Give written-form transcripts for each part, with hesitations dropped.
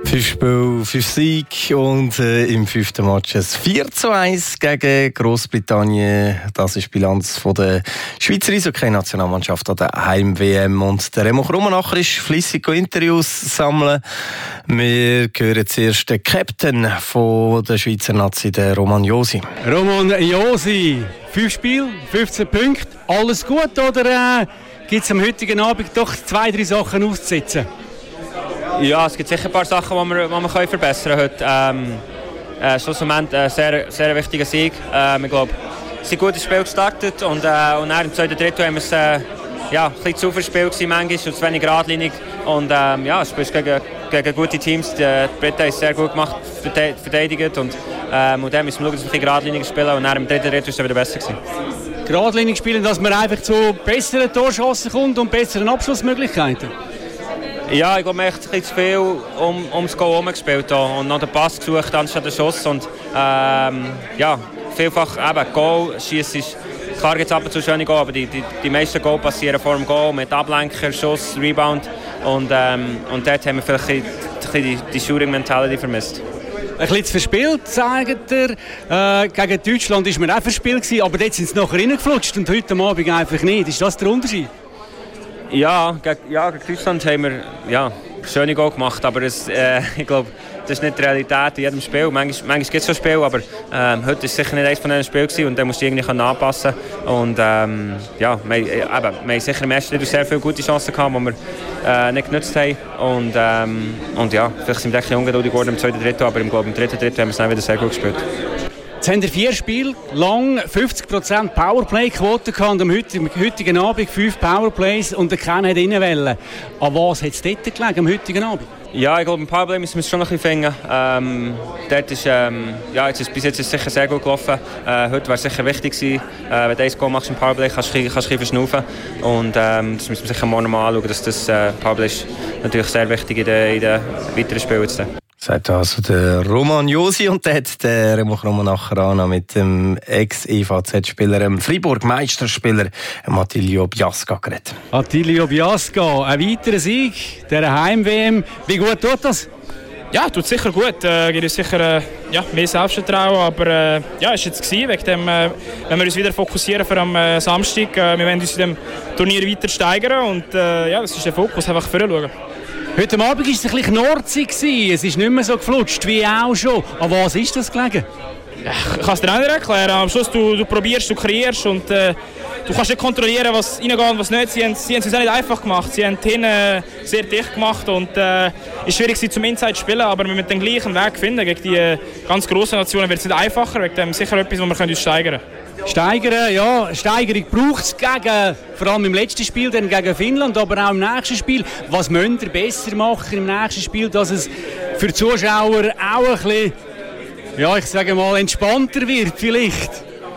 5 Spiele, 5 Siege und im 5. Match ein 4:1 gegen Großbritannien. Das ist die Bilanz von der Schweizer Eishockey-Nationalmannschaft an der Heim-WM. Und der Remo Krummenacher ist fleissig Interviews sammeln. Wir hören zuerst den Captain von der Schweizer Nazi, den Roman Josi. Roman Josi, 5 Spiele, 15 Punkte. Alles gut oder gibt es am heutigen Abend doch 2-3 Sachen auszusetzen? Ja, es gibt sicher ein paar Sachen, die wir verbessern können heute. Schlussendlich ein sehr wichtiger Sieg. Ich glaube, es ist ein gutes Spiel gestartet und dann im 2. Drittel haben wir es ein bisschen zu viel Spiel gewesen, manchmal, und zu wenig geradlinig. Und es spielst gegen gute Teams. Die Briten haben es sehr gut gemacht, verteidigt. Und dann müssen wir schauen, dass wir ein bisschen geradlinig spielen. Und dann im 3. Drittel war es wieder besser gewesen. Geradlinig spielen, dass man einfach zu besseren Torschancen kommt und besseren Abschlussmöglichkeiten? Ja, ich glaube, man hat ein bisschen zu viel ums Goal herumgespielt und noch den Pass gesucht anstatt den Schuss. Und vielfach eben Goal, Schiessen ist, klar gibt es ab und zu schöne Goal, aber die meisten Goal passieren vor dem Goal mit Ablenker, Schuss, Rebound. Und dort haben wir vielleicht ein bisschen die Shooting-Mentality vermisst. Ein bisschen zu verspielt, sagt er. Gegen Deutschland war man auch verspielt, aber dort sind sie nachher reingeflutscht und heute Abend einfach nicht. Ist das der Unterschied? Ja, gegen Deutschland haben wir schöne Goal gemacht, aber ich glaube, das ist nicht die Realität in jedem Spiel. Manchmal gibt es schon Spiele, aber heute war es sicher nicht eines von diesen Spielen und dann musst du irgendwie anpassen. Und wir haben sicher im ersten Drittel sehr viele gute Chancen gehabt, die wir nicht genutzt haben. Und vielleicht sind wir ein bisschen ungeduldig geworden im 2. Drittel, aber im 3. Drittel haben wir es dann wieder sehr gut gespielt. Jetzt haben wir 4 Spiele lang 50% Powerplay-Quote gehabt und am heutigen Abend 5 Powerplays und keiner hat reinwollen. An was hat es dort gelegen am heutigen Abend? Ja, ich glaube, im Powerplay müssen wir es schon noch ein bisschen finden. Dort ist, bis jetzt ist es sicher sehr gut gelaufen. Heute wäre es sicher wichtig gewesen, wenn du 1 Goal machst im Powerplay, kannst du ein bisschen verschnaufen. Und das müssen wir sicher morgen mal anschauen, dass das Powerplay ist natürlich sehr wichtig in den weiteren Spielen jetzt. Sagt also der Roman Josi, und der hat der Remo Krummenacher mit dem Ex-EVZ-Spieler, dem Fribourg-Meisterspieler Attilio Biasca geredet. Attilio Biasca, ein weiterer Sieg der Heim-WM. Wie gut tut das? Ja, tut sicher gut. Gibt uns sicher mehr Selbstvertrauen. Aber ist jetzt gewesen, wegen dem, wenn wir uns wieder fokussieren für am Samstag. Wir wollen uns in dem Turnier weiter steigern und das ist der Fokus, einfach vorschauen. Heute Abend war es ein bisschen knorzig. Es ist nicht mehr so geflutscht wie auch schon. An was ist das gelegen? Ja, ich kann es dir auch nicht erklären. Am Schluss du probierst, du kreierst und du kannst nicht kontrollieren, was reingeht und was nicht. Sie haben es uns auch nicht einfach gemacht. Sie haben hinten sehr dicht gemacht und es ist schwierig zum Inside zu spielen, aber wir müssen den gleichen Weg finden. Gegen die ganz grossen Nationen wird es nicht einfacher. Wegen dem sicher etwas, wo wir uns steigern können. Steigern, ja. Steigerung braucht es vor allem im letzten Spiel, dann gegen Finnland, aber auch im nächsten Spiel. Was müsst ihr besser machen im nächsten Spiel, dass es für die Zuschauer auch ein bisschen, entspannter wird vielleicht?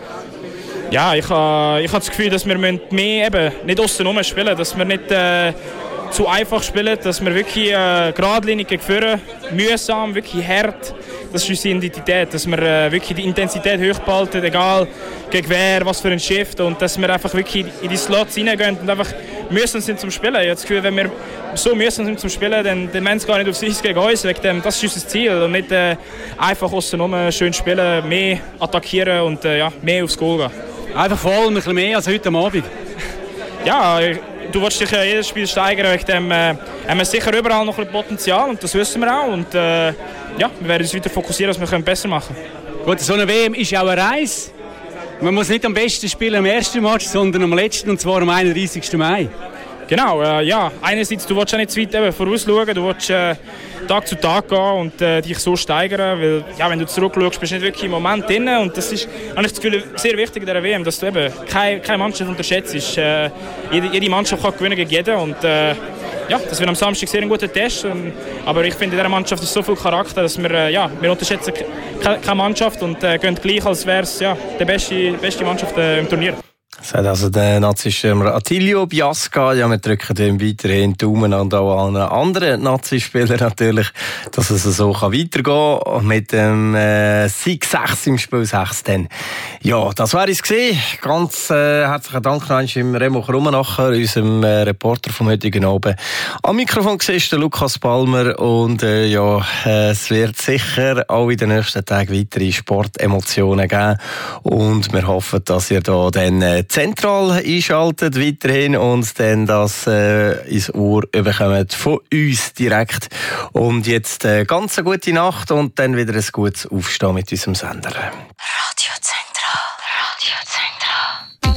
Ja, ich habe das Gefühl, dass wir mehr eben nicht aussen spielen, dass wir nicht zu einfach spielen, dass wir wirklich geradlinig gegen vorne, mühsam, wirklich hart. Das ist unsere Identität, dass wir wirklich die Intensität hochbehalten, egal gegen wer, was für ein Shift, und dass wir einfach wirklich in die Slots reingehen und einfach müssen sind zum Spielen. Ich habe das Gefühl, wenn wir so müssen sind zum Spielen, dann wollen sie gar nicht aufs Eis gegen uns. Wegen dem, das ist unser Ziel und nicht einfach aussen schön spielen, mehr attackieren und mehr aufs Goal gehen. Einfach vor allem ein bisschen mehr als heute Abend. Ja, du willst dich jedes Spiel steigern, wegen dem haben wir sicher überall noch ein Potenzial und das wissen wir auch. Und wir werden uns weiter fokussieren, was wir besser machen können. Gut, so eine WM ist auch eine Reise. Man muss nicht am besten spielen am ersten Match, sondern am letzten, und zwar am 31. Mai. Genau, einerseits, du willst auch nicht zu weit vorausschauen, du willst Tag zu Tag gehen und dich so steigern, weil wenn du zurückschaust, bist du nicht wirklich im Moment drin, und das ist, habe ich das Gefühl, sehr wichtig in dieser WM, dass du eben keine Mannschaft unterschätzt. Jede Mannschaft kann gewinnen gegen jeden, und das wird am Samstag sehr ein guter Test, aber ich finde, in dieser Mannschaft ist so viel Charakter, dass wir unterschätzen keine Mannschaft und gehen gleich, als wäre es die beste Mannschaft im Turnier. Sagt also der Nazi-Stürmer Attilio Biasca. Ja, wir drücken ihm weiterhin die Daumen und auch an anderen Nazi-Spieler natürlich, dass es so weitergehen kann mit dem Sieg 6 im Spiel 6. Dann. Ja, das wäre es gewesen. Ganz herzlichen Dank noch einmal Remo Krummenacher, unserem Reporter vom heutigen Abend. Am Mikrofon ist der Lukas Palmer und es wird sicher auch in den nächsten Tagen weitere Sportemotionen geben und wir hoffen, dass ihr da dann zentral einschaltet weiterhin und dann das ins Ohr bekommt von uns direkt. Und jetzt ganz eine gute Nacht und dann wieder ein gutes Aufstehen mit unserem Sender.